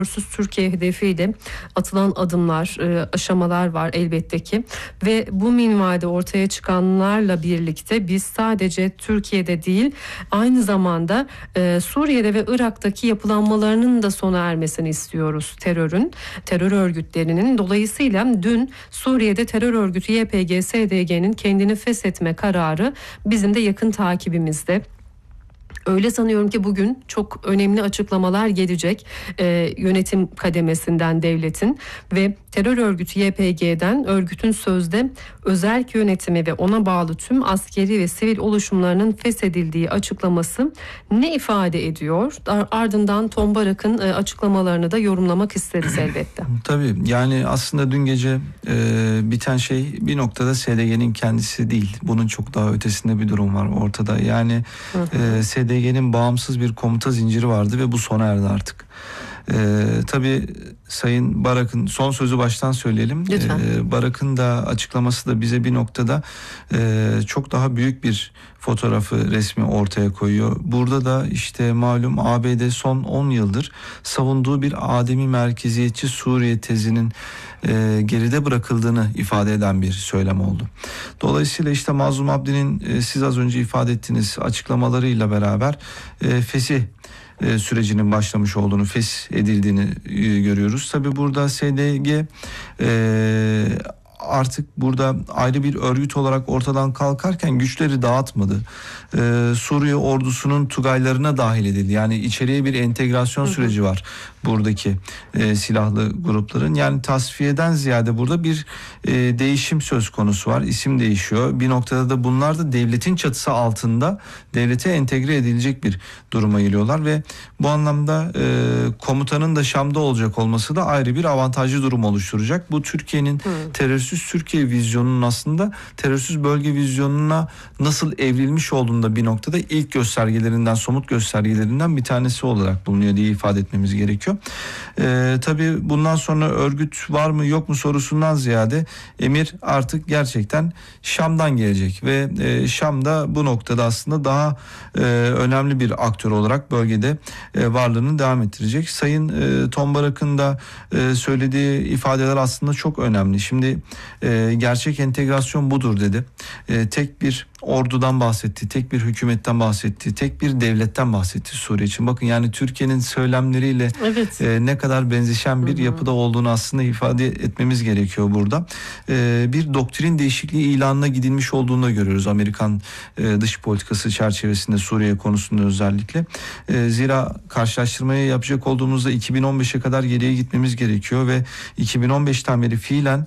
Türkiye hedefiyle atılan adımlar, aşamalar var elbette ki ve bu minvalde ortaya çıkanlarla birlikte biz sadece Türkiye'de değil, aynı zamanda Suriye'de ve Irak'taki yapılanmalarının da sona ermesini istiyoruz terör örgütlerinin. Dolayısıyla dün Suriye'de terör örgütü YPG-SDG'nin kendini feshetme kararı bizim de yakın takibimizde. Öyle sanıyorum ki bugün çok önemli açıklamalar gelecek yönetim kademesinden devletin ve terör örgütü YPG'den örgütün sözde özerk yönetimi ve ona bağlı tüm askeri ve sivil oluşumlarının feshedildiği açıklaması ne ifade ediyor? Ardından Tombarak'ın açıklamalarını da yorumlamak isteriz elbette. Tabii yani aslında dün gece biten şey bir noktada SDG'nin kendisi değil. Bunun çok daha ötesinde bir durum var ortada. Yani SDG'nin bağımsız bir komuta zinciri vardı ve bu sona erdi artık. Tabii Sayın Barak'ın son sözü baştan söyleyelim. Barak'ın da açıklaması da bize bir noktada çok daha büyük bir fotoğrafı, resmi ortaya koyuyor. Burada da işte malum ABD son 10 yıldır savunduğu bir ademi merkeziyetçi Suriye tezinin geride bırakıldığını ifade eden bir söylem oldu. Dolayısıyla işte Mazlum Abdi'nin siz az önce ifade ettiğiniz açıklamalarıyla beraber fesih sürecinin başlamış olduğunu, feshedildiğini görüyoruz. Tabii burada SDG artık burada ayrı bir örgüt olarak ortadan kalkarken güçleri dağıtmadı. Suriye ordusunun tugaylarına dahil edildi. Yani içeriye bir entegrasyon süreci var buradaki silahlı grupların. Yani tasfiyeden ziyade burada bir değişim söz konusu var. İsim değişiyor. Bir noktada da bunlar da devletin çatısı altında devlete entegre edilecek bir duruma geliyorlar ve bu anlamda komutanın da Şam'da olacak olması da ayrı bir avantajlı durum oluşturacak. Bu Türkiye'nin terörsüz Türkiye vizyonunun aslında terörsüz bölge vizyonuna nasıl evrilmiş olduğunda bir noktada ilk göstergelerinden, somut göstergelerinden bir tanesi olarak bulunuyor diye ifade etmemiz gerekiyor. Tabii bundan sonra örgüt var mı yok mu sorusundan ziyade emir artık gerçekten Şam'dan gelecek ve Şam'da bu noktada aslında daha önemli bir aktör olarak bölgede varlığını devam ettirecek. Sayın Tombarak'ın da söylediği ifadeler aslında çok önemli. Şimdi gerçek entegrasyon budur dedi. Tek bir ordudan bahsetti, tek bir hükümetten bahsetti, tek bir devletten bahsetti Suriye için. Bakın yani Türkiye'nin söylemleriyle ne kadar benzeşen bir yapıda olduğunu aslında ifade etmemiz gerekiyor burada. Bir doktrin değişikliği ilanına gidilmiş olduğunu da görüyoruz Amerikan dış politikası çerçevesinde Suriye konusunda özellikle. Zira karşılaştırmayı yapacak olduğumuzda 2015'e kadar geriye gitmemiz gerekiyor ve 2015'ten beri fiilen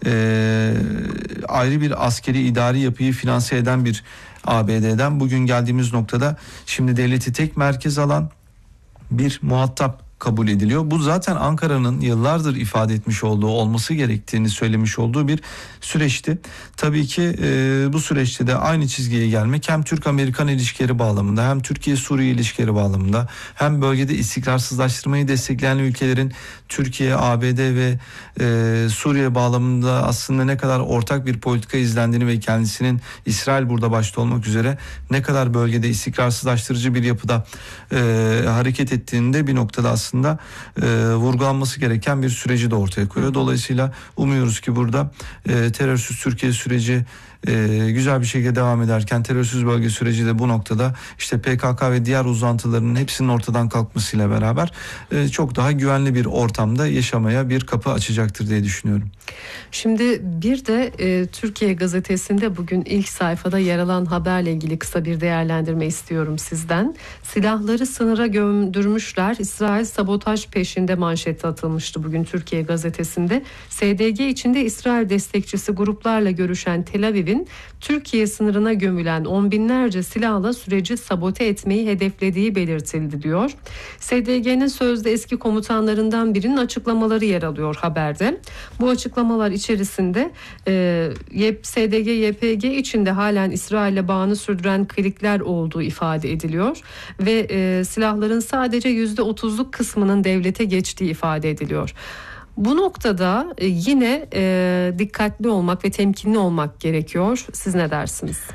ayrı bir askeri idari yapıyı finanse eden bir ABD'den bugün geldiğimiz noktada şimdi devleti tek merkez alan bir muhatap kabul ediliyor. Bu zaten Ankara'nın yıllardır ifade etmiş olduğu, olması gerektiğini söylemiş olduğu bir süreçti. Tabii ki bu süreçte de aynı çizgiye gelmek hem Türk-Amerikan ilişkileri bağlamında hem Türkiye-Suriye ilişkileri bağlamında hem bölgede istikrarsızlaştırmayı destekleyen ülkelerin Türkiye, ABD ve Suriye bağlamında aslında ne kadar ortak bir politika izlendiğini ve kendisinin İsrail burada başta olmak üzere ne kadar bölgede istikrarsızlaştırıcı bir yapıda hareket ettiğini de bir noktada aslında vurgulanması gereken bir süreci de ortaya koyuyor. Dolayısıyla umuyoruz ki burada terörsüz Türkiye süreci güzel bir şekilde devam ederken terörsüz bölge süreci de bu noktada işte PKK ve diğer uzantılarının hepsinin ortadan kalkmasıyla beraber çok daha güvenli bir ortamda yaşamaya bir kapı açacaktır diye düşünüyorum. Şimdi bir de Türkiye Gazetesi'nde bugün ilk sayfada yer alan haberle ilgili kısa bir değerlendirme istiyorum sizden. Silahları sınıra gömdürmüşler. İsrail sabotaj peşinde manşeti atılmıştı bugün Türkiye Gazetesi'nde. SDG içinde İsrail destekçisi gruplarla görüşen Tel Aviv'in Türkiye sınırına gömülen on binlerce silahla süreci sabote etmeyi hedeflediği belirtildi diyor. SDG'nin sözde eski komutanlarından birinin açıklamaları yer alıyor haberde. Bu açıklamalar içerisinde SDG, YPG içinde halen İsrail'le bağını sürdüren klikler olduğu ifade ediliyor ve silahların sadece %30'luk kısmının devlete geçtiği ifade ediliyor. Bu noktada yine dikkatli olmak ve temkinli olmak gerekiyor. Siz ne dersiniz?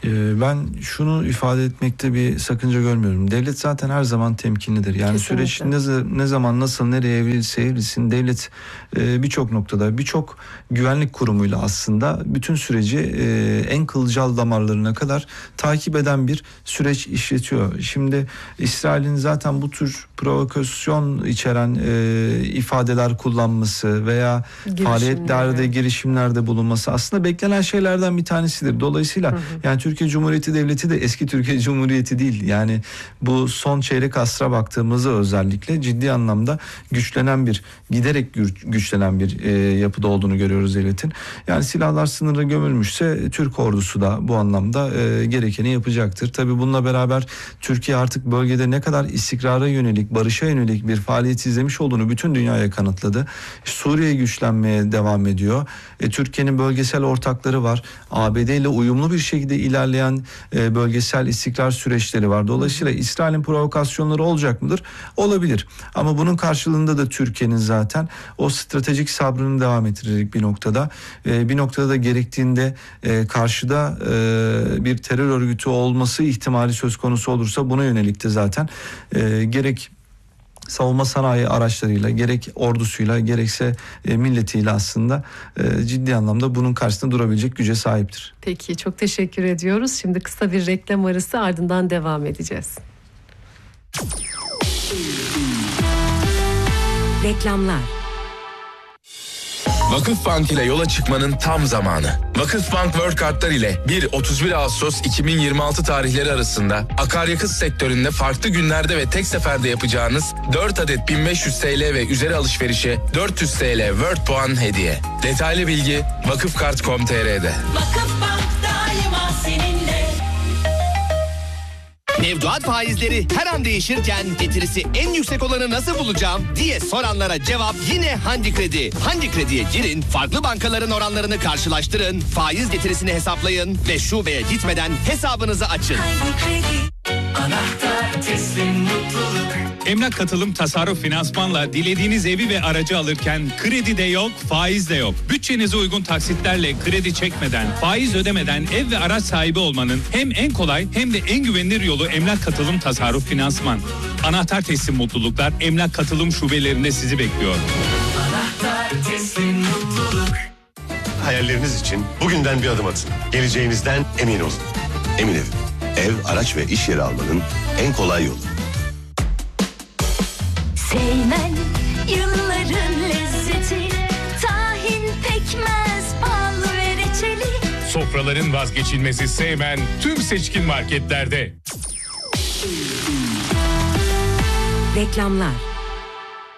Ben şunu ifade etmekte bir sakınca görmüyorum. Devlet zaten her zaman temkinlidir. Yani Kesinlikle. süreç ne zaman nasıl nereye evrilse evrilsin devlet birçok noktada birçok güvenlik kurumuyla aslında bütün süreci en kılcal damarlarına kadar takip eden bir süreç işletiyor. Şimdi İsrail'in zaten bu tür provokasyon içeren ifadeler kullanması veya faaliyetlerde, girişimlerde bulunması aslında beklenen şeylerden bir tanesidir. Dolayısıyla yani Türkiye Cumhuriyeti Devleti de eski Türkiye Cumhuriyeti değil. Yani bu son çeyrek asra baktığımızda özellikle ciddi anlamda giderek güçlenen bir yapıda olduğunu görüyoruz devletin. Yani silahlar sınırda gömülmüşse Türk ordusu da bu anlamda gerekeni yapacaktır. Tabii bununla beraber Türkiye artık bölgede ne kadar istikrara yönelik, barışa yönelik bir faaliyet izlemiş olduğunu bütün dünyaya kanıtladı. Suriye güçlenmeye devam ediyor. Türkiye'nin bölgesel ortakları var. ABD ile uyumlu bir şekilde ilerleyen bölgesel istikrar süreçleri var. Dolayısıyla İsrail'in provokasyonları olacak mıdır? Olabilir. Ama bunun karşılığında da Türkiye'nin zaten o stratejik sabrını devam ettirecek bir noktada da gerektiğinde karşıda bir terör örgütü olması ihtimali söz konusu olursa buna yönelik de zaten gerek savunma sanayi araçlarıyla, gerek ordusuyla, gerekse milletiyle aslında ciddi anlamda bunun karşısında durabilecek güce sahiptir. Peki, çok teşekkür ediyoruz. Şimdi kısa bir reklam arası, ardından devam edeceğiz. Reklamlar. Vakıfbank ile yola çıkmanın tam zamanı. Vakıfbank World Kartlar ile 1-31 Ağustos 2026 tarihleri arasında akaryakıt sektöründe farklı günlerde ve tek seferde yapacağınız 4 adet 1500 TL ve üzeri alışverişe 400 TL World puan hediye. Detaylı bilgi vakıfkart.com.tr'de. Vakıfbank daima seninle. Mevduat faizleri her an değişirken getirisi en yüksek olanı nasıl bulacağım diye soranlara cevap yine Handi Kredi. Handi Kredi'ye girin, farklı bankaların oranlarını karşılaştırın, faiz getirisini hesaplayın ve şubeye gitmeden hesabınızı açın. Handi Kredi, anahtar teslim mutluluk. Emlak Katılım Tasarruf Finansman'la dilediğiniz evi ve aracı alırken kredi de yok, faiz de yok. Bütçenize uygun taksitlerle kredi çekmeden, faiz ödemeden ev ve araç sahibi olmanın hem en kolay hem de en güvenilir yolu Emlak Katılım Tasarruf Finansman. Anahtar teslim mutluluklar Emlak Katılım şubelerinde sizi bekliyor. Anahtar teslim mutluluk. Hayalleriniz için bugünden bir adım atın. Geleceğinizden emin olun. Emin Ev, araç ve iş yeri almanın en kolay yolu. Seymen yılların lezzeti, tahin, pekmez, bal ve reçeli. Sofraların vazgeçilmezi Seymen tüm seçkin marketlerde. Reklamlar.